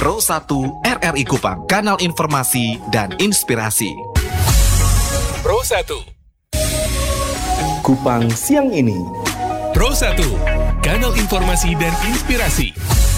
Pro 1 RRI Kupang, kanal informasi dan inspirasi. Pro 1 Kupang siang ini. Pro 1, kanal informasi dan inspirasi.